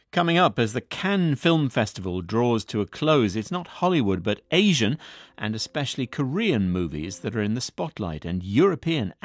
Coming up, as the Cannes Film Festival draws to a close, it's not Hollywood but Asian and especially Korean movies that are in the spotlight, and European